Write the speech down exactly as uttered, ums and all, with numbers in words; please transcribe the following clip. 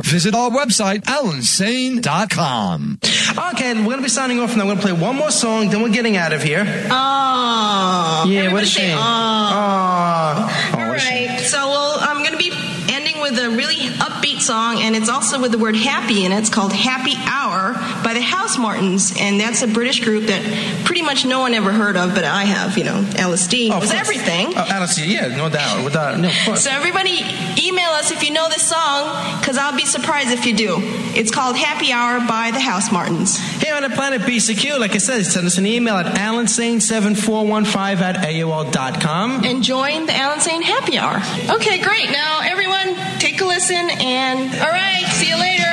visit our website, alan sane dot com. Okay, we're going to be signing off, and I'm going to play one more song, then we're getting out of here. Aww. Yeah, Everybody what a say shame. aww. Aww. All right. So, well, I'm going to be ending with a really upbeat song, and it's also with the word happy in it. It's called Happy Hour by the House Martins, and that's a British group that pretty much no one ever heard of, but I have. You know, L S D Oh, of was course. everything. Oh, L S D, yeah, no doubt. Without, no, of course. So everybody email us if you know this song, because I'll be surprised if you do. It's called Happy Hour by the House Martins. Here on the Planet B Secure, like I said, send us an email at alan sane seven four one five at A O L dot com. And join the Alan Sane Happy Hour. Okay, great. Now, everyone, take a listen, and all right, see you later.